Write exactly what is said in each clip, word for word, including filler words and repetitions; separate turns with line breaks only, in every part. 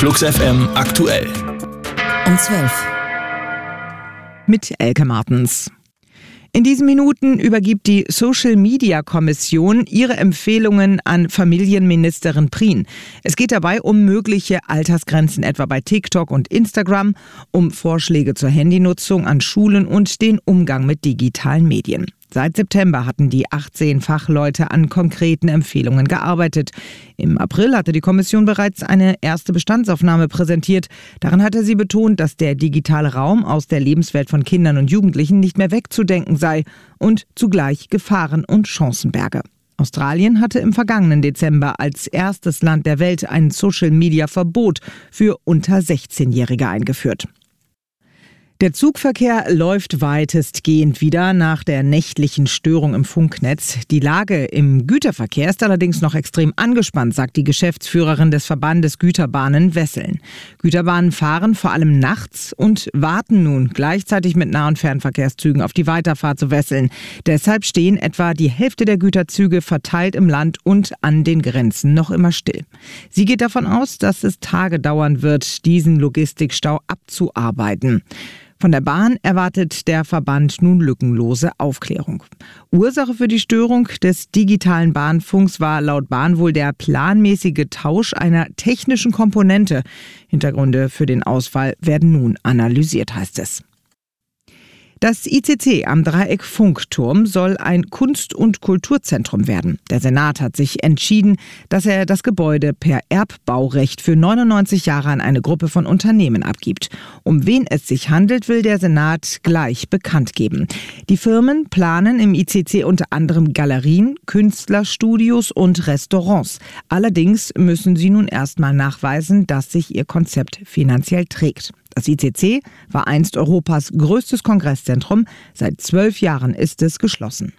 Flux F M aktuell.
Um zwölf.
Mit Elke Martens. In diesen Minuten übergibt die Social-Media-Kommission ihre Empfehlungen an Familienministerin Prien. Es geht dabei um mögliche Altersgrenzen, etwa bei TikTok und Instagram, um Vorschläge zur Handynutzung an Schulen und den Umgang mit digitalen Medien. Seit September hatten die achtzehn Fachleute an konkreten Empfehlungen gearbeitet. Im April hatte die Kommission bereits eine erste Bestandsaufnahme präsentiert. Darin hatte sie betont, dass der digitale Raum aus der Lebenswelt von Kindern und Jugendlichen nicht mehr wegzudenken sei und zugleich Gefahren und Chancen berge. Australien hatte im vergangenen Dezember als erstes Land der Welt ein Social-Media-Verbot für unter sechzehnjährige eingeführt. Der Zugverkehr läuft weitestgehend wieder nach der nächtlichen Störung im Funknetz. Die Lage im Güterverkehr ist allerdings noch extrem angespannt, sagt die Geschäftsführerin des Verbandes Güterbahnen Wesseln. Güterbahnen fahren vor allem nachts und warten nun gleichzeitig mit Nah- und Fernverkehrszügen auf die Weiterfahrt zu Wesseln. Deshalb stehen etwa die Hälfte der Güterzüge verteilt im Land und an den Grenzen noch immer still. Sie geht davon aus, dass es Tage dauern wird, diesen Logistikstau abzuarbeiten. Von der Bahn erwartet der Verband nun lückenlose Aufklärung. Ursache für die Störung des digitalen Bahnfunks war laut Bahn wohl der planmäßige Tausch einer technischen Komponente. Hintergründe für den Ausfall werden nun analysiert, heißt es. Das I C C am Dreieck-Funkturm soll ein Kunst- und Kulturzentrum werden. Der Senat hat sich entschieden, dass er das Gebäude per Erbbaurecht für neunundneunzig Jahre an eine Gruppe von Unternehmen abgibt. Um wen es sich handelt, will der Senat gleich bekannt geben. Die Firmen planen im I C C unter anderem Galerien, Künstlerstudios und Restaurants. Allerdings müssen sie nun erstmal nachweisen, dass sich ihr Konzept finanziell trägt. Das I C C war einst Europas größtes Kongresszentrum. Seit zwölf Jahren ist es geschlossen.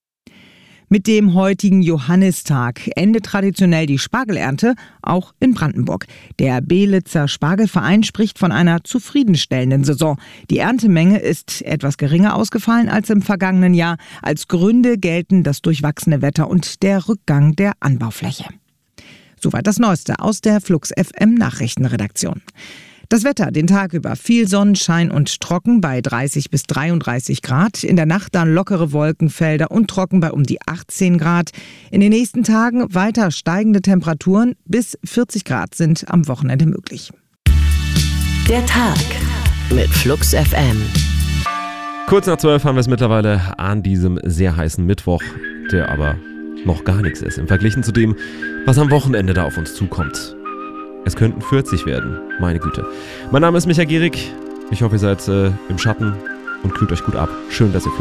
Mit dem heutigen Johannistag endet traditionell die Spargelernte, auch in Brandenburg. Der Belitzer Spargelverein spricht von einer zufriedenstellenden Saison. Die Erntemenge ist etwas geringer ausgefallen als im vergangenen Jahr. Als Gründe gelten das durchwachsene Wetter und der Rückgang der Anbaufläche. Soweit das Neueste aus der Flux F M Nachrichtenredaktion. Das Wetter den Tag über viel Sonnenschein und trocken bei dreißig bis dreiunddreißig Grad. In der Nacht dann lockere Wolkenfelder und trocken bei um die achtzehn Grad. In den nächsten Tagen weiter steigende Temperaturen bis vierzig Grad sind am Wochenende möglich.
Der Tag mit Flux F M.
Kurz nach zwölf haben wir es mittlerweile an diesem sehr heißen Mittwoch, der aber noch gar nichts ist im Vergleich zu dem, was am Wochenende da auf uns zukommt. Es könnten vierzig werden, meine Güte. Mein Name ist Michael Gierig. Ich hoffe, ihr seid äh, im Schatten und kühlt euch gut ab. Schön, dass ihr